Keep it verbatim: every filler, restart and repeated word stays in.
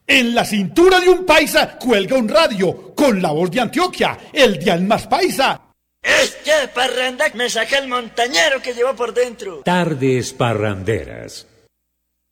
En la cintura de un paisa cuelga un radio con la voz de Antioquia, el dial más paisa. Este parranda me saca el montañero que llevo por dentro. Tardes parranderas.